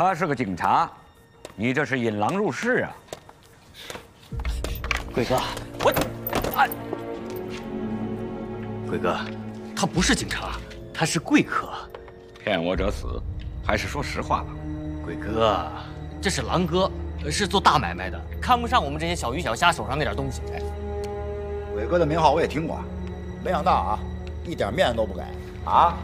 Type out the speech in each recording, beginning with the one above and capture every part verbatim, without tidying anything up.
他是个警察，你这是引狼入室啊！ 贵哥，我，哎，贵哥，他不是警察，他是贵客。 骗我者死，还是说实话吧。 贵哥，这是狼哥，是做大买卖的，看不上我们这些小鱼小虾手上那点东西。哎， 伟哥的名号我也听过，没想到啊，一点面子都不给啊！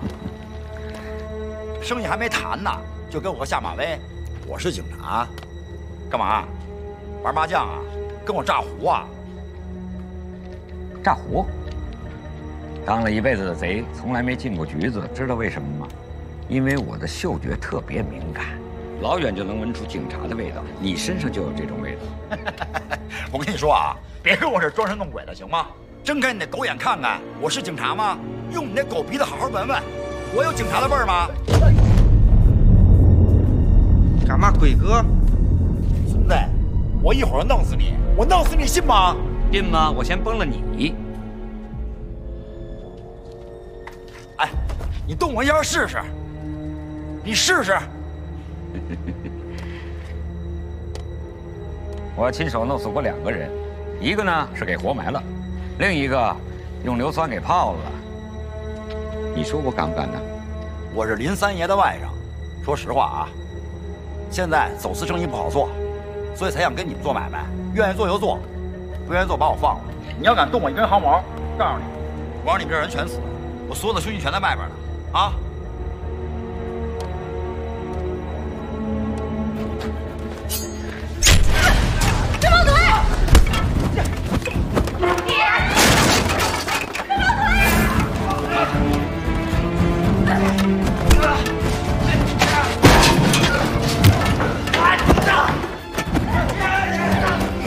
生意还没谈呢，就跟我下马威。我是警察，干嘛？玩麻将啊？跟我炸胡啊？ 炸胡？当了一辈子的贼，从来没进过局子，知道为什么吗？因为我的嗅觉特别敏感，老远就能闻出警察的味道。你身上就有这种味道。 我跟你说啊，别跟我这装神弄鬼的，行吗？睁开你那狗眼看看，我是警察吗？用你那狗鼻子好好闻闻，我有警察的味儿吗？ 干嘛，贵哥？ 孙子，我一会儿弄死你，我弄死你信吗？ 信吗？我先崩了你。 哎，你动我一下试试，你试试。 我亲手弄死过两个人，一个呢是给活埋了，另一个用硫酸给泡了。你说我敢不敢呢？ 我是林三爷的外甥，说实话啊，现在走私生意不好做，所以才想跟你们做买卖，愿意做就做，不愿意做把我放了。你要敢动我一根毫毛，告诉你，我让你们这人全死，我所有的兄弟全在外边呢，啊！